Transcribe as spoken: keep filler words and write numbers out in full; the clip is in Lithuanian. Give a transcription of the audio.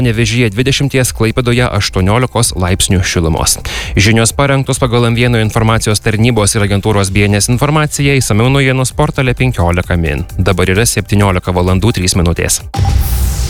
Panevėžyje dvidešimt, Klaipėdoje aštuoniolika laipsnių šilumos. Žinios parengtos pagal M vienas informacijos tarnybos ir agentūros B N S informaciją, išsamiau naujienų portale penkiolika min. Dabar yra septyniolika valandų trys minutės.